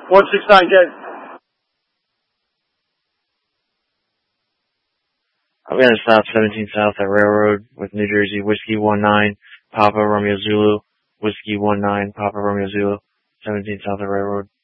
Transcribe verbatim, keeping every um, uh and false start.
one six nine, get. I'm going to stop seventeen South at Railroad with New Jersey, Whiskey one nine, Papa Romeo Zulu, Whiskey one nine, Papa Romeo Zulu, seventeen South at Railroad.